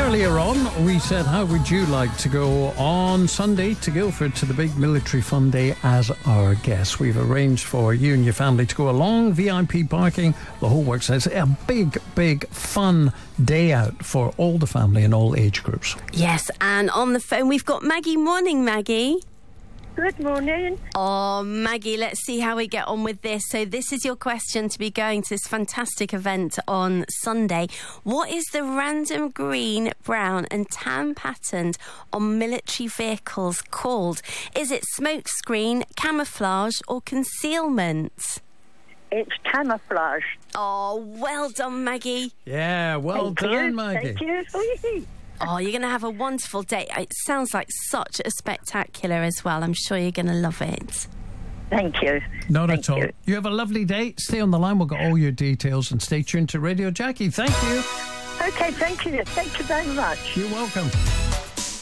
Earlier on, we said, how would you like to go on Sunday to Guildford to the big military fun day as our guest? We've arranged for you and your family to go along, VIP parking, the whole works. It's a big fun day out for all the family and all age groups. Yes, and on the phone we've got Maggie. Morning, Maggie. Good morning. Oh, Maggie, let's see how we get on with this. So this is your question to be going to this fantastic event on Sunday. What is the random green, brown and tan pattern on military vehicles called? Is it smokescreen, camouflage or concealment? It's camouflage. Oh, well done, Maggie. Yeah, well done, Maggie. Thank you. Oh, you're going to have a wonderful day. It sounds like such a spectacular as well. I'm sure you're going to love it. Thank you. Not at all. You have a lovely day. Stay on the line. We'll get all your details and stay tuned to Radio Jackie. Thank you. Okay, thank you. Thank you very much. You're welcome.